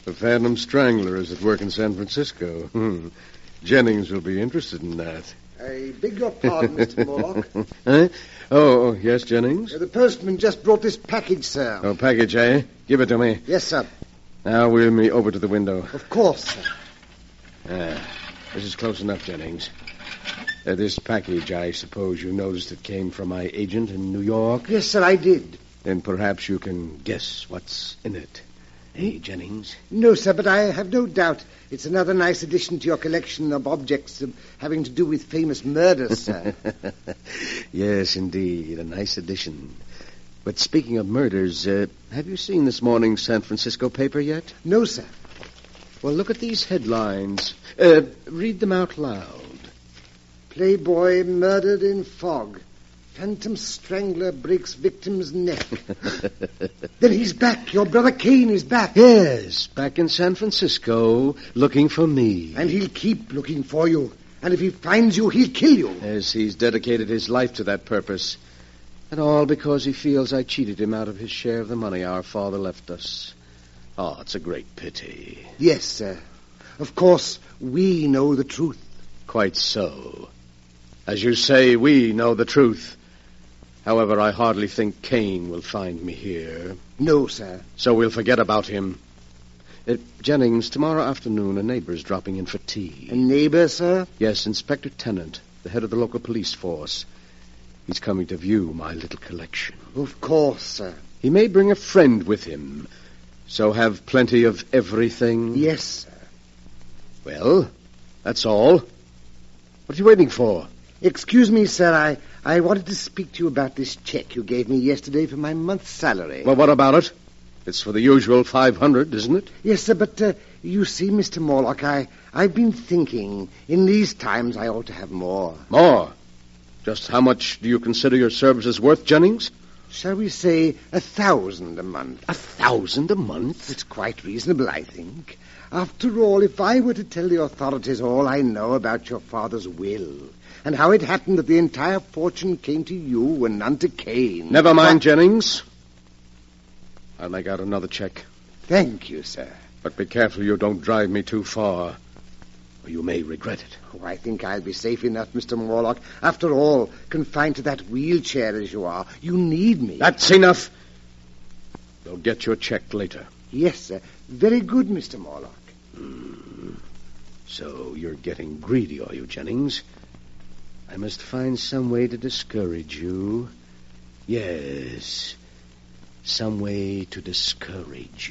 The Phantom Strangler is at work in San Francisco. Jennings will be interested in that. I beg your pardon, Mr. Morlock. Huh? Oh, yes, Jennings? The postman just brought this package, sir. Oh, package, eh? Give it to me. Yes, sir. Now wheel me over to the window. Of course, sir. This is close enough, Jennings. This package, I suppose you noticed it came from my agent in New York? Yes, sir, I did. Then perhaps you can guess what's in it. Hey, Jennings? No, sir, but I have no doubt it's another nice addition to your collection of objects having to do with famous murders, sir. Yes, indeed, a nice addition. But speaking of murders, have you seen this morning's San Francisco paper yet? No, sir. Well, look at these headlines. Read them out loud. Playboy murdered in fog. Phantom Strangler breaks victim's neck. Then he's back. Your brother Kane is back. Yes, back in San Francisco, looking for me. And he'll keep looking for you. And if he finds you, he'll kill you. Yes, he's dedicated his life to that purpose. And all because he feels I cheated him out of his share of the money our father left us. Oh, it's a great pity. Yes, sir. Of course, we know the truth. Quite so. As you say, we know the truth. However, I hardly think Kane will find me here. No, sir. So we'll forget about him. Jennings, tomorrow afternoon, a neighbor's dropping in for tea. A neighbor, sir? Yes, Inspector Tennant, the head of the local police force. He's coming to view my little collection. Of course, sir. He may bring a friend with him. So have plenty of everything? Yes, sir. Well, that's all. What are you waiting for? Excuse me, sir. I wanted to speak to you about this check you gave me yesterday for my month's salary. Well, what about it? It's for the usual 500, isn't it? Yes, sir, but you see, Mr. Morlock, I've been thinking in these times I ought to have more. More? Just how much do you consider your services worth, Jennings? Shall we say 1,000 a month? 1,000 a month? It's quite reasonable, I think. After all, if I were to tell the authorities all I know about your father's will and how it happened that the entire fortune came to you and none to Kane... Never mind, Jennings. I'll make out another check. Thank you, sir. But be careful you don't drive me too far, or you may regret it. Oh, I think I'll be safe enough, Mr. Morlock. After all, confined to that wheelchair as you are, you need me. That's enough. You'll get your check later. Yes, sir. Very good, Mr. Morlock. So you're getting greedy, are you, Jennings? I must find some way to discourage you. Yes, some way to discourage you.